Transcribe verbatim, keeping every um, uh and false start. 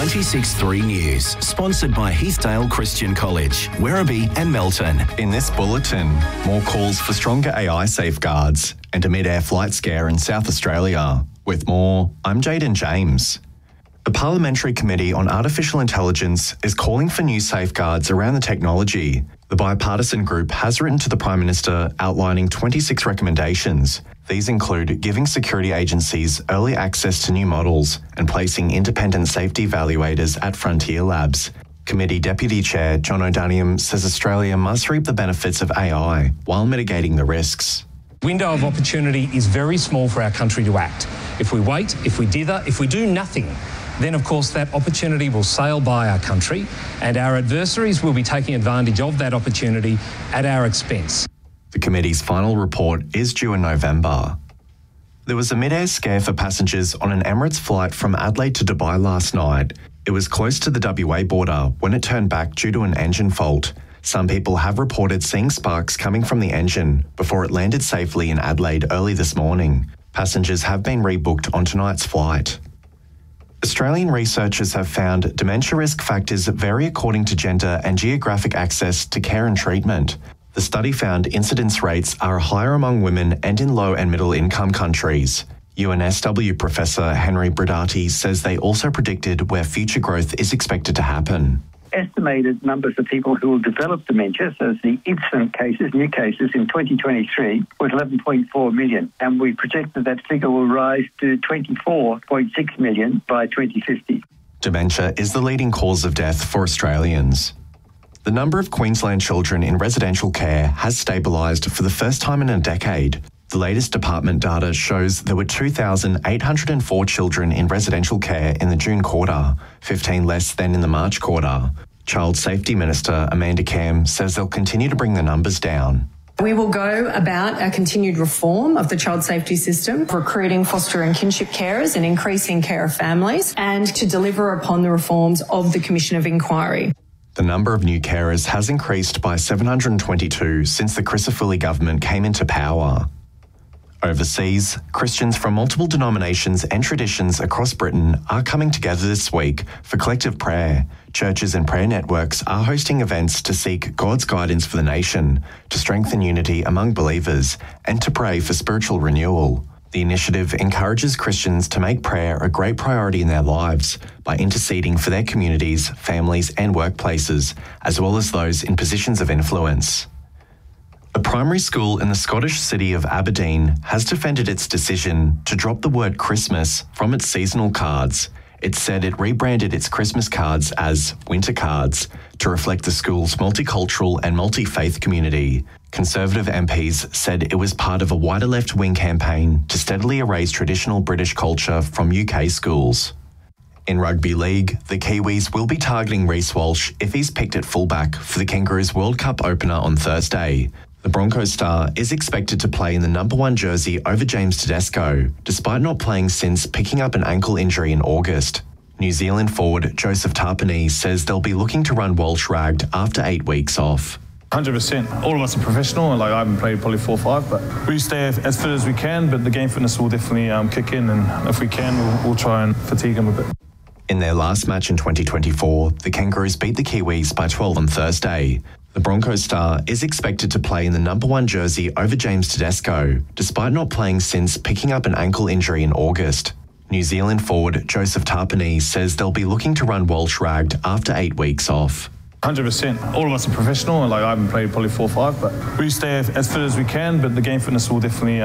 ninety-six point three News, sponsored by Heathdale Christian College, Werribee and Melton. In this bulletin, more calls for stronger A I safeguards and a mid-air flight scare in South Australia. With more, I'm Jaden James. The Parliamentary Committee on Artificial Intelligence is calling for new safeguards around the technology. The bipartisan group has written to the Prime Minister outlining twenty-six recommendations. These include giving security agencies early access to new models and placing independent safety evaluators at frontier labs. Committee Deputy Chair John O'Daniam says Australia must reap the benefits of A I while mitigating the risks. Window of opportunity is very small for our country to act. If we wait, if we dither, if we do nothing, then of course that opportunity will sail by our country and our adversaries will be taking advantage of that opportunity at our expense. The committee's final report is due in November. There was a mid-air scare for passengers on an Emirates flight from Adelaide to Dubai last night. It was close to the W A border when it turned back due to an engine fault. Some people have reported seeing sparks coming from the engine before it landed safely in Adelaide early this morning. Passengers have been rebooked on tonight's flight. Australian researchers have found dementia risk factors vary according to gender and geographic access to care and treatment. The study found incidence rates are higher among women and in low and middle income countries. U N S W professor Henry Brodati says they also predicted where future growth is expected to happen. Estimated numbers of people who will develop dementia, so the incident cases, new cases in twenty twenty-three was eleven point four million, and we project that that figure will rise to twenty-four point six million by twenty fifty. Dementia is the leading cause of death for Australians. The number of Queensland children in residential care has stabilised for the first time in a decade. The latest department data shows there were two thousand eight hundred four children in residential care in the June quarter, fifteen less than in the March quarter. Child Safety Minister Amanda Cam says they'll continue to bring the numbers down. We will go about our continued reform of the child safety system, recruiting foster and kinship carers and increasing care of families, and to deliver upon the reforms of the Commission of Inquiry. The number of new carers has increased by seven hundred twenty-two since the Crisafulli government came into power. Overseas, Christians from multiple denominations and traditions across Britain are coming together this week for collective prayer. Churches and prayer networks are hosting events to seek God's guidance for the nation, to strengthen unity among believers, and to pray for spiritual renewal. The initiative encourages Christians to make prayer a great priority in their lives by interceding for their communities, families, and workplaces, as well as those in positions of influence. A primary school in the Scottish city of Aberdeen has defended its decision to drop the word Christmas from its seasonal cards. It said it rebranded its Christmas cards as Winter Cards to reflect the school's multicultural and multi-faith community. Conservative M Ps said it was part of a wider left-wing campaign to steadily erase traditional British culture from U K schools. In rugby league, the Kiwis will be targeting Reece Walsh if he's picked at fullback for the Kangaroos World Cup opener on Thursday. The Broncos star is expected to play in the number one jersey over James Tedesco, despite not playing since picking up an ankle injury in August. New Zealand forward Joseph Tapine says they'll be looking to run Walsh ragged after eight weeks off. one hundred percent. All of us are professional, and like I haven't played probably four or five, but we stay as fit as we can, but the game fitness will definitely um, kick in, and if we can, we'll, we'll try and fatigue them a bit. In their last match in twenty twenty-four, the Kangaroos beat the Kiwis by twelve on Thursday. The Broncos star is expected to play in the number one jersey over James Tedesco, despite not playing since picking up an ankle injury in August. New Zealand forward Joseph Tapine says they'll be looking to run Walsh ragged after eight weeks off. one hundred percent. All of us are professional, and like I haven't played probably four or five, but we stay as fit as we can, but the game fitness will definitely